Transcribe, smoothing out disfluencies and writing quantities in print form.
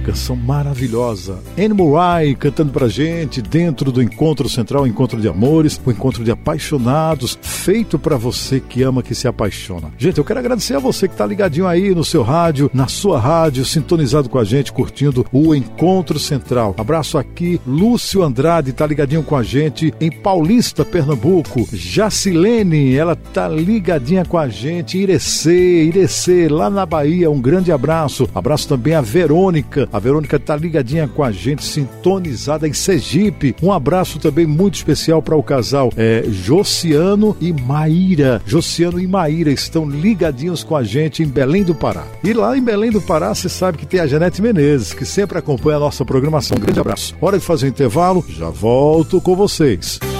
Canção maravilhosa. Anne Murray cantando pra gente dentro do Encontro Central, Encontro de Amores, o Encontro de Apaixonados, feito pra você que ama, que se apaixona. Gente, eu quero agradecer a você que tá ligadinho aí no seu rádio, na sua rádio, sintonizado com a gente, curtindo o Encontro Central. Abraço aqui, Lúcio Andrade tá ligadinho com a gente em Paulista, Pernambuco. Jacilene, ela tá ligadinha com a gente em Irecê, lá na Bahia. Um grande abraço. Abraço também a Verônica. A Verônica tá ligadinha com a gente, sintonizada em Sergipe. Um abraço também muito especial para o casal Josiano e Maíra. Josiano e Maíra estão ligadinhos com a gente em Belém do Pará. E lá em Belém do Pará, você sabe que tem a Janete Menezes, que sempre acompanha a nossa programação. Um grande abraço. Hora de fazer um intervalo, já volto com vocês.